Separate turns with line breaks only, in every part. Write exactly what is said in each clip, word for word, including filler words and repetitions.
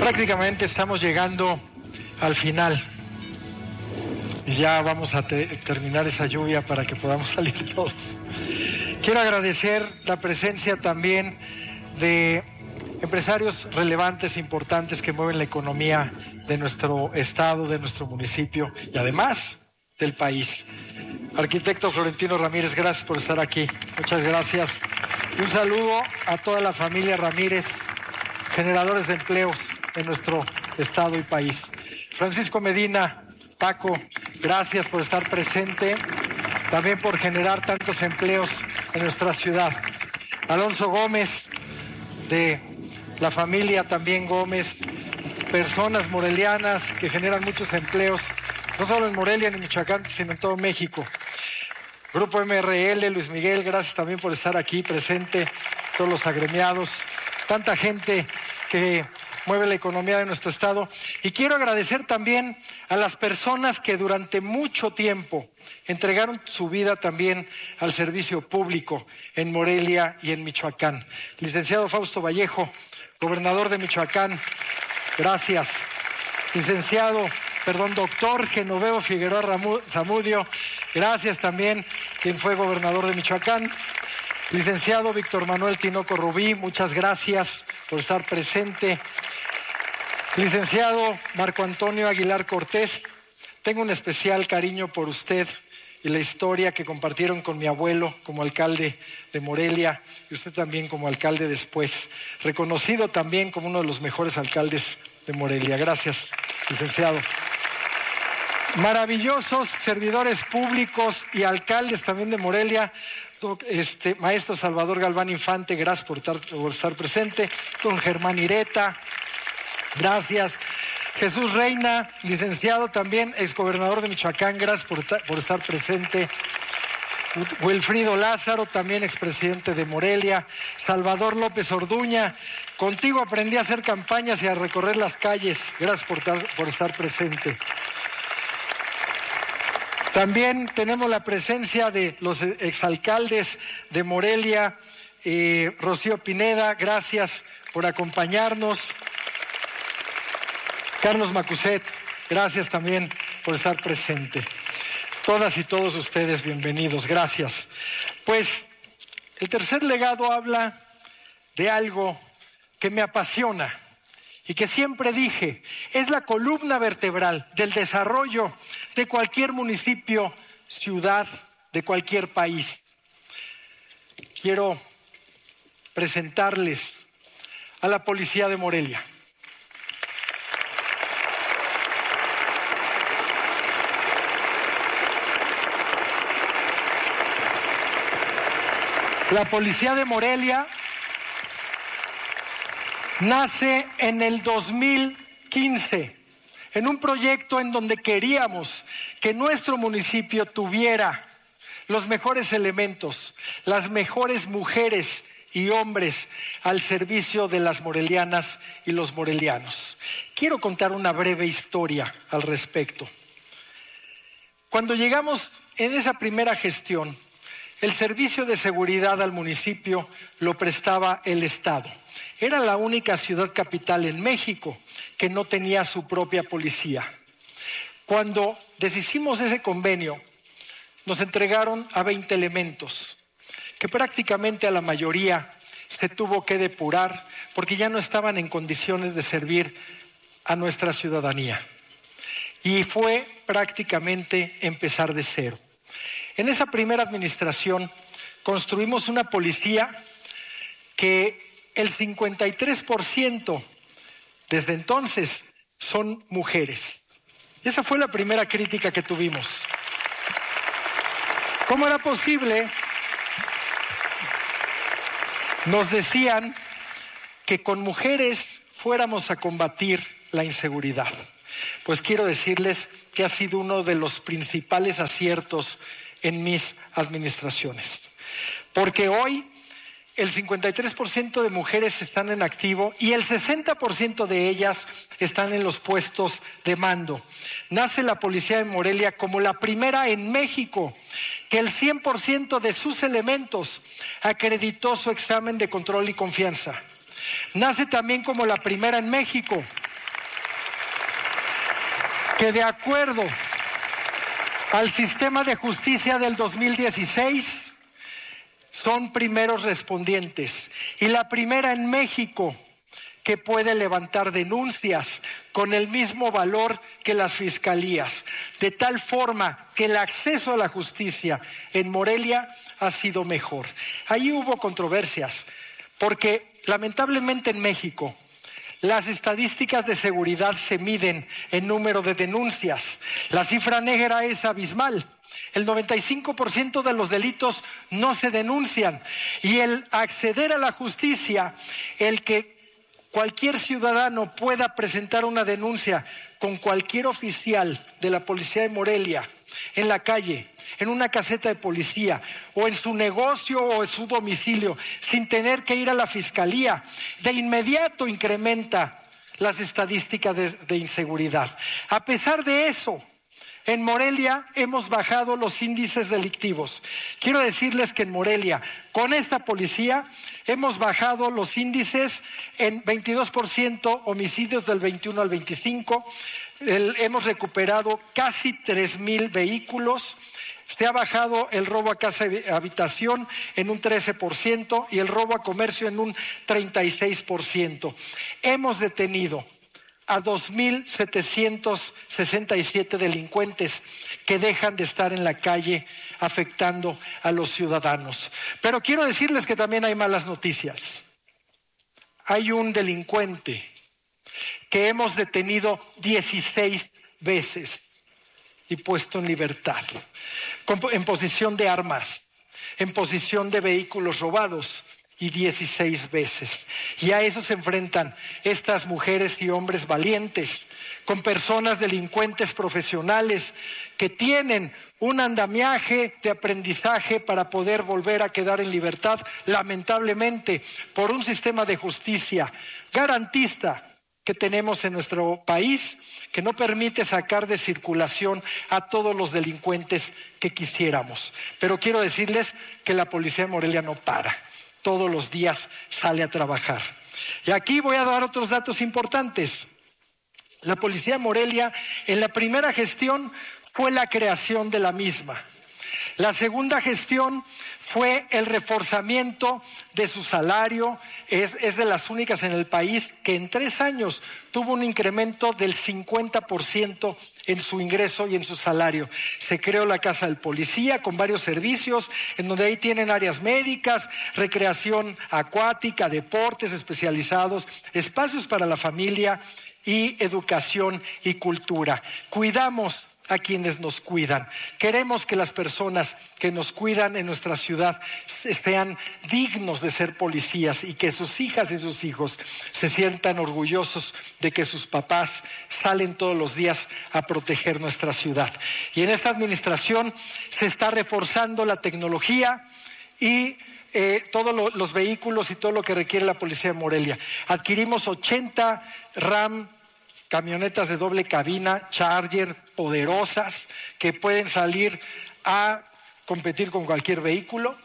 Prácticamente estamos llegando al final y ya vamos a te- terminar esa lluvia para que podamos salir todos. Quiero agradecer la presencia también de empresarios relevantes, importantes, que mueven la economía de nuestro estado, de nuestro municipio y además del país. Arquitecto Florentino Ramírez, gracias por estar aquí. Muchas gracias. Y un saludo a toda la familia Ramírez, generadores de empleos en nuestro estado y país. Francisco Medina, Paco, gracias por estar presente, también por generar tantos empleos en nuestra ciudad. Alonso Gómez, de la familia también Gómez, personas morelianas que generan muchos empleos, no solo en Morelia ni en Michoacán, sino en todo México. Grupo M R L, Luis Miguel, gracias también por estar aquí presente, todos los agremiados, tanta gente que mueve la economía de nuestro estado. Y quiero agradecer también a las personas que durante mucho tiempo entregaron su vida también al servicio público en Morelia y en Michoacán. Licenciado Fausto Vallejo, gobernador de Michoacán, gracias. Licenciado, perdón, doctor Genoveo Figueroa Ramu- Zamudio, gracias también, quien fue gobernador de Michoacán. Licenciado Víctor Manuel Tinoco Rubí, muchas gracias por estar presente. Licenciado Marco Antonio Aguilar Cortés, tengo un especial cariño por usted y la historia que compartieron con mi abuelo como alcalde de Morelia y usted también como alcalde después, reconocido también como uno de los mejores alcaldes de Morelia. Gracias, licenciado. Maravillosos servidores públicos y alcaldes también de Morelia. Este, maestro Salvador Galván Infante, gracias por estar, por estar presente. Don Germán Ireta, gracias. Jesús Reina, licenciado también, exgobernador de Michoacán, gracias por, por estar presente. Wilfrido Lázaro, también expresidente de Morelia. Salvador López Orduña, contigo aprendí a hacer campañas y a recorrer las calles, gracias por, por estar presente. También tenemos la presencia de los exalcaldes de Morelia. eh, Rocío Pineda, gracias por acompañarnos. Carlos Macuset, gracias también por estar presente. Todas y todos ustedes, bienvenidos, gracias. Pues el tercer legado habla de algo que me apasiona y que siempre dije, es la columna vertebral del desarrollo de cualquier municipio, ciudad, de cualquier país. Quiero presentarles a la Policía de Morelia. La Policía de Morelia nace en el dos mil quince, en un proyecto en donde queríamos que nuestro municipio tuviera los mejores elementos, las mejores mujeres y hombres al servicio de las morelianas y los morelianos. Quiero contar una breve historia al respecto. Cuando llegamos en esa primera gestión, el servicio de seguridad al municipio lo prestaba el Estado. Era la única ciudad capital en México que no tenía su propia policía. Cuando deshicimos ese convenio, nos entregaron a veinte elementos, que prácticamente a la mayoría se tuvo que depurar porque ya no estaban en condiciones de servir a nuestra ciudadanía. Y fue prácticamente empezar de cero. En esa primera administración construimos una policía que el cincuenta y tres por ciento desde entonces son mujeres. Esa fue la primera crítica que tuvimos. ¿Cómo era posible? Nos decían que con mujeres fuéramos a combatir la inseguridad. Pues quiero decirles que ha sido uno de los principales aciertos en mis administraciones, porque hoy el cincuenta y tres por ciento de mujeres están en activo y el sesenta por ciento de ellas están en los puestos de mando. Nace la Policía de Morelia como la primera en México que el cien por ciento de sus elementos acreditó su examen de control y confianza. Nace también como la primera en México que de acuerdo al sistema de justicia del dos mil dieciséis son primeros respondientes y la primera en México que puede levantar denuncias con el mismo valor que las fiscalías, de tal forma que el acceso a la justicia en Morelia ha sido mejor. Ahí hubo controversias, porque lamentablemente en México las estadísticas de seguridad se miden en número de denuncias. La cifra negra es abismal. El noventa y cinco por ciento de los delitos no se denuncian y el acceder a la justicia, el que cualquier ciudadano pueda presentar una denuncia con cualquier oficial de la policía de Morelia en la calle, en una caseta de policía o en su negocio o en su domicilio, sin tener que ir a la fiscalía, de inmediato incrementa las estadísticas de, de inseguridad. A pesar de eso, en Morelia hemos bajado los índices delictivos. Quiero decirles que en Morelia, con esta policía, hemos bajado los índices en veintidós por ciento, homicidios del veintiuno al veinticinco, el, hemos recuperado casi tres mil vehículos, se ha bajado el robo a casa y habitación en un trece por ciento y el robo a comercio en un treinta y seis por ciento. Hemos detenido a dos mil setecientos sesenta y siete delincuentes que dejan de estar en la calle afectando a los ciudadanos. Pero quiero decirles que también hay malas noticias. Hay un delincuente que hemos detenido dieciséis veces y puesto en libertad, en posesión de armas, en posesión de vehículos robados, y dieciséis veces. Y a eso se enfrentan estas mujeres y hombres valientes, con personas delincuentes profesionales que tienen un andamiaje de aprendizaje para poder volver a quedar en libertad, lamentablemente, por un sistema de justicia garantista que tenemos en nuestro país, que no permite sacar de circulación a todos los delincuentes que quisiéramos. Pero quiero decirles que la policía de Morelia no para. Todos los días sale a trabajar. Y aquí voy a dar otros datos importantes. La policía de Morelia, en la primera gestión fue la creación de la misma. La segunda gestión fue el reforzamiento de su salario. Es, es de las únicas en el país que en tres años tuvo un incremento del cincuenta por ciento en su ingreso y en su salario. Se creó la Casa del Policía con varios servicios, en donde ahí tienen áreas médicas, recreación acuática, deportes especializados, espacios para la familia y educación y cultura. Cuidamos a quienes nos cuidan. Queremos que las personas que nos cuidan en nuestra ciudad sean dignos de ser policías y que sus hijas y sus hijos se sientan orgullosos de que sus papás salen todos los días a proteger nuestra ciudad. Y en esta administración se está reforzando la tecnología y eh, todos lo, los vehículos y todo lo que requiere la policía de Morelia. Adquirimos ochenta RAM, camionetas de doble cabina, Charger, poderosas, que pueden salir a competir con cualquier vehículo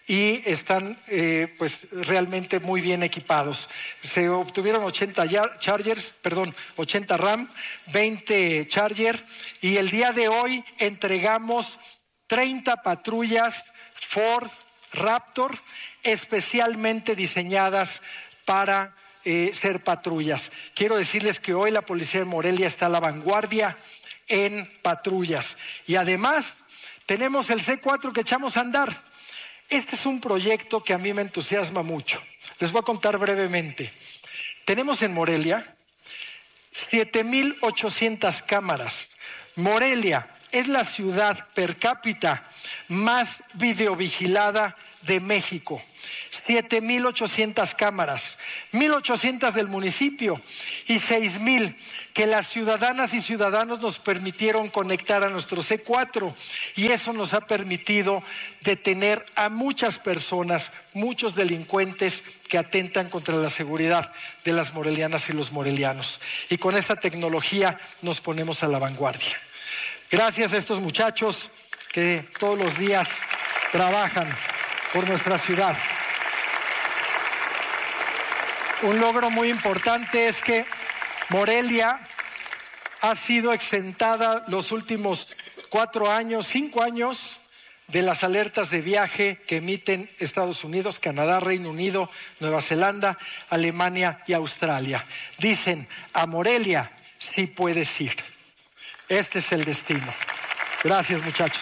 y están eh, pues realmente muy bien equipados. Se obtuvieron ochenta Chargers, perdón, ochenta RAM, veinte Charger y el día de hoy entregamos treinta patrullas Ford Raptor especialmente diseñadas para Eh, ser patrullas. Quiero decirles que hoy la policía de Morelia está a la vanguardia en patrullas y además tenemos el C cuatro que echamos a andar. Este es un proyecto que a mí me entusiasma mucho. Les voy a contar brevemente. Tenemos en Morelia siete mil ochocientas cámaras. Morelia es la ciudad per cápita más videovigilada de México. siete mil ochocientas cámaras, mil ochocientas del municipio y seis mil que las ciudadanas y ciudadanos nos permitieron conectar a nuestro C cuatro y eso nos ha permitido detener a muchas personas, muchos delincuentes que atentan contra la seguridad de las morelianas y los morelianos. Y con esta tecnología nos ponemos a la vanguardia. Gracias a estos muchachos que todos los días trabajan por nuestra ciudad. Un logro muy importante es que Morelia ha sido exentada los últimos cuatro años, cinco años de las alertas de viaje que emiten Estados Unidos, Canadá, Reino Unido, Nueva Zelanda, Alemania y Australia. Dicen, a Morelia sí puedes ir. Este es el destino. Gracias, muchachos.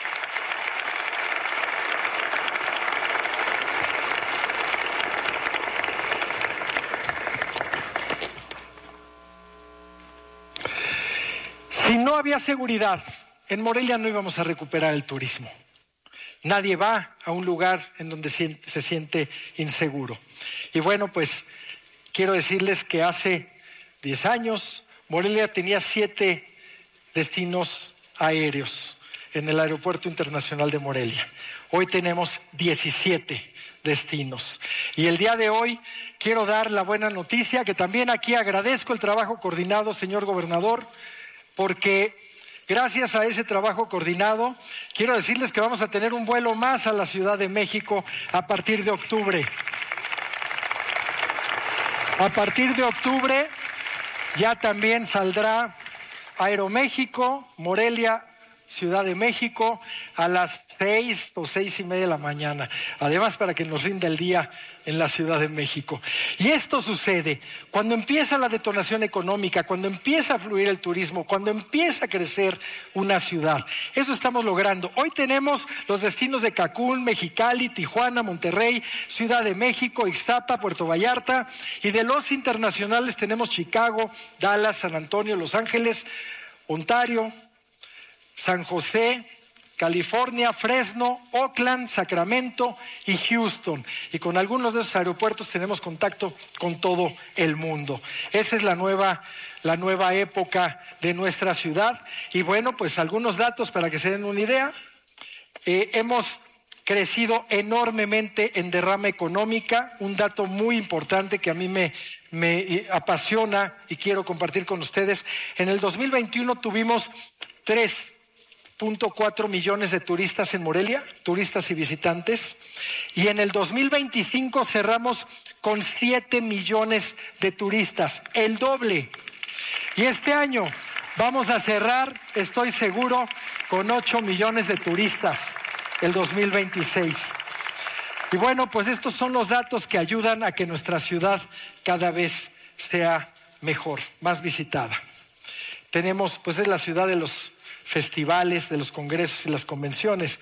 Si no había seguridad, en Morelia no íbamos a recuperar el turismo. Nadie va a un lugar en donde se siente inseguro. Y bueno, pues quiero decirles que hace diez años Morelia tenía siete destinos aéreos en el Aeropuerto Internacional de Morelia. Hoy tenemos diecisiete destinos. Y el día de hoy quiero dar la buena noticia, que también aquí agradezco el trabajo coordinado, señor gobernador, porque gracias a ese trabajo coordinado, quiero decirles que vamos a tener un vuelo más a la Ciudad de México a partir de octubre. A partir de octubre ya también saldrá Aeroméxico, Morelia, Ciudad de México, a las seis o seis y media de la mañana. Además, para que nos rinda el día en la Ciudad de México. Y esto sucede cuando empieza la detonación económica, cuando empieza a fluir el turismo, cuando empieza a crecer una ciudad. Eso estamos logrando. Hoy tenemos los destinos de Cancún, Mexicali, Tijuana, Monterrey, Ciudad de México, Ixtapa, Puerto Vallarta, y de los internacionales tenemos Chicago, Dallas, San Antonio, Los Ángeles, Ontario, San José, California, Fresno, Oakland, Sacramento y Houston. Y con algunos de esos aeropuertos tenemos contacto con todo el mundo. Esa es la nueva, la nueva época de nuestra ciudad. Y bueno, pues algunos datos para que se den una idea. Eh, hemos crecido enormemente en derrama económica, un dato muy importante que a mí me, me apasiona y quiero compartir con ustedes. En el dos mil veintiuno tuvimos tres punto cuatro millones de turistas en Morelia, turistas y visitantes, y en el dos mil veinticinco cerramos con siete millones de turistas, el doble. Y este año vamos a cerrar, estoy seguro, con ocho millones de turistas, el dos mil veintiséis. Y bueno, pues estos son los datos que ayudan a que nuestra ciudad cada vez sea mejor, más visitada. Tenemos, pues es la ciudad de los festivales, de los congresos y las convenciones.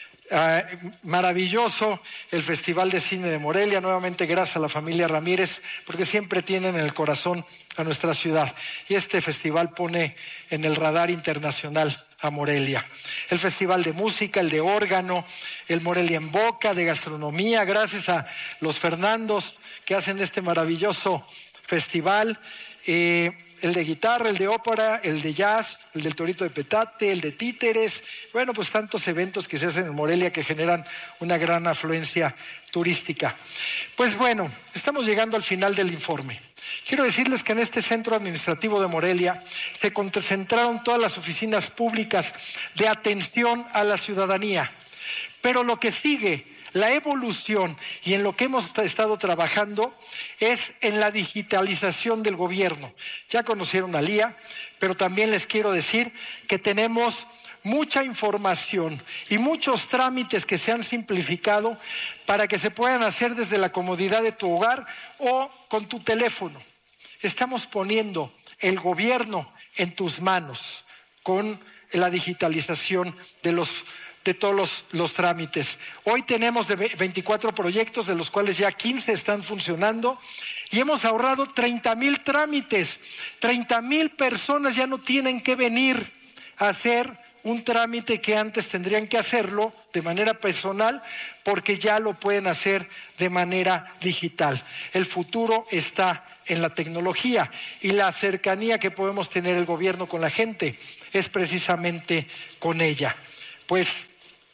Uh, maravilloso el Festival de Cine de Morelia, nuevamente gracias a la familia Ramírez, porque siempre tienen en el corazón a nuestra ciudad. Y este festival pone en el radar internacional a Morelia. El Festival de Música, el de órgano, el Morelia en Boca, de gastronomía, gracias a los Fernandos que hacen este maravilloso festival. Eh, el de guitarra, el de ópera, el de jazz, el del Torito de Petate, el de títeres, bueno, pues tantos eventos que se hacen en Morelia que generan una gran afluencia turística. Pues bueno, estamos llegando al final del informe. Quiero decirles que en este centro administrativo de Morelia se concentraron todas las oficinas públicas de atención a la ciudadanía, pero lo que sigue, la evolución y en lo que hemos estado trabajando es en la digitalización del gobierno. Ya conocieron a Lía, pero también les quiero decir que tenemos mucha información y muchos trámites que se han simplificado para que se puedan hacer desde la comodidad de tu hogar o con tu teléfono. Estamos poniendo el gobierno en tus manos con la digitalización de los de todos los, los trámites. Hoy tenemos de veinticuatro proyectos, de los cuales ya quince están funcionando, y hemos ahorrado treinta mil trámites. treinta mil personas ya no tienen que venir a hacer un trámite que antes tendrían que hacerlo de manera personal, porque ya lo pueden hacer de manera digital. El futuro está en la tecnología, y la cercanía que podemos tener el gobierno con la gente es precisamente con ella. Pues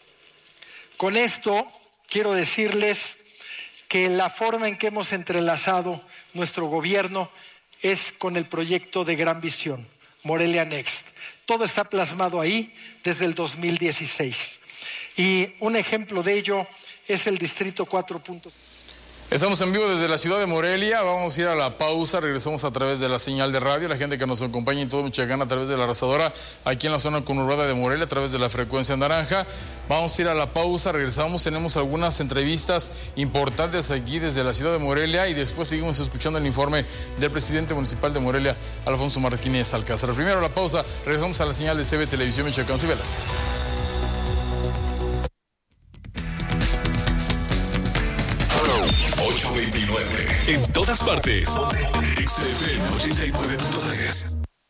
con esto quiero decirles que la forma en que hemos entrelazado nuestro gobierno es con el proyecto de Gran Visión, Morelia Next. Todo está plasmado ahí desde el dos mil dieciséis. Y un ejemplo de ello es el Distrito cuatro punto cinco.
Estamos en vivo desde la ciudad de Morelia, vamos a ir a la pausa, regresamos a través de la señal de radio, la gente que nos acompaña en todo Michoacán a través de la arrasadora, aquí en la zona conurbada de Morelia, a través de la frecuencia naranja. Vamos a ir a la pausa, regresamos, tenemos algunas entrevistas importantes aquí desde la ciudad de Morelia y después seguimos escuchando el informe del presidente municipal de Morelia, Alfonso Martínez Alcázar. Primero la pausa, regresamos a la señal de C B Televisión Michoacán. Soy Velázquez.
ocho veintinueve. En todas partes. Exa F M ochenta y nueve punto tres.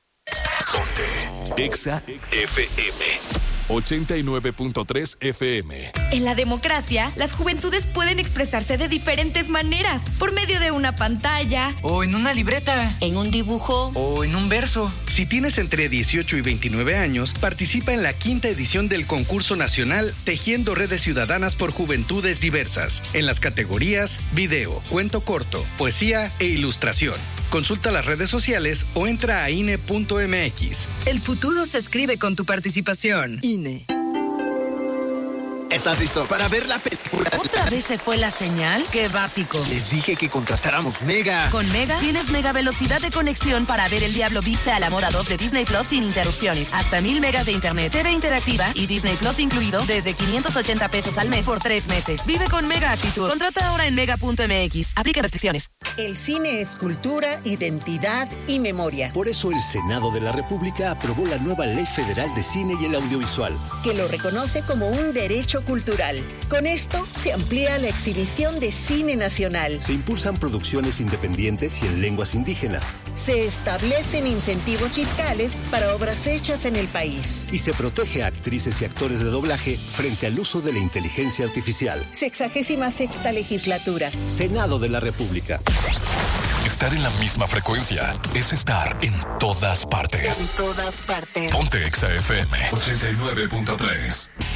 Ponte Exa F M ochenta y nueve punto tres F M.
En la democracia, las juventudes pueden expresarse de diferentes maneras, por medio de una pantalla,
o en una libreta,
en un dibujo,
o en un verso.
Si tienes entre dieciocho y veintinueve años, participa en la quinta edición del concurso nacional Tejiendo Redes Ciudadanas por Juventudes Diversas, en las categorías video, cuento corto, poesía e ilustración. Consulta las redes sociales o entra a I N E punto M X.
El futuro se escribe con tu participación. I N E.
¿Estás listo para ver la película?
¿Otra vez se fue la señal? ¡Qué básico!
Les dije que contratáramos Mega.
Con Mega tienes mega velocidad de conexión para ver El Diablo Viste a la Moda dos de Disney Plus sin interrupciones. Hasta mil megas de internet, T V interactiva y Disney Plus incluido desde quinientos ochenta pesos al mes por tres meses. Vive con Mega actitud. Contrata ahora en mega punto m x. Aplica restricciones.
El cine es cultura, identidad y memoria.
Por eso el Senado de la República aprobó la nueva Ley Federal de Cine y el Audiovisual,
que lo reconoce como un derecho cultural. Con esto se amplía la exhibición de cine nacional.
Se impulsan producciones independientes y en lenguas indígenas.
Se establecen incentivos fiscales para obras hechas en el país.
Y se protege a actrices y actores de doblaje frente al uso de la inteligencia artificial.
Sexagésima sexta legislatura.
Senado de la República.
Estar en la misma frecuencia es estar en todas partes.
En todas partes.
Ponte Exa F M ochenta y nueve punto tres.